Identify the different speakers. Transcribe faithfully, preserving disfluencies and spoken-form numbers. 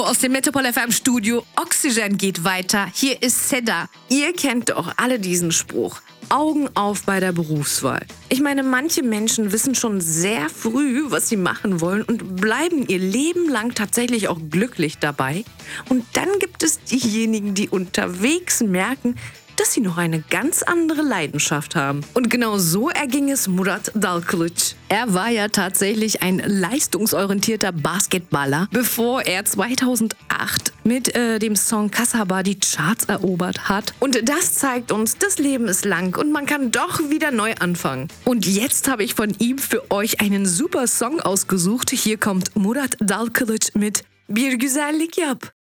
Speaker 1: aus dem Metropol F M Studio. Oxygen geht weiter. Hier ist Seda. Ihr kennt doch alle diesen Spruch. Augen auf bei der Berufswahl. Ich meine, manche Menschen wissen schon sehr früh, was sie machen wollen und bleiben ihr Leben lang tatsächlich auch glücklich dabei. Und dann gibt es diejenigen, die unterwegs merken, dass sie noch eine ganz andere Leidenschaft haben. Und genau so erging es Murat Dalkılıç. Er war ja tatsächlich ein leistungsorientierter Basketballer, bevor er zweitausendacht mit äh, dem Song Kasaba die Charts erobert hat. Und das zeigt uns, das Leben ist lang und man kann doch wieder neu anfangen. Und jetzt habe ich von ihm für euch einen super Song ausgesucht. Hier kommt Murat Dalkılıç mit Bir Güzellik Yap.